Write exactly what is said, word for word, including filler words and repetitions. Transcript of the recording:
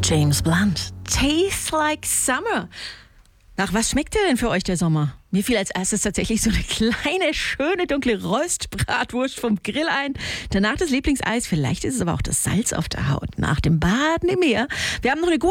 James Blunt, Tastes Like Summer. Nach was schmeckt denn für euch der Sommer? Mir fiel als erstes tatsächlich so eine kleine, schöne, dunkle Röstbratwurst vom Grill ein. Danach das Lieblingseis. Vielleicht ist es aber auch das Salz auf der Haut nach dem Baden im Meer. Wir haben noch eine gute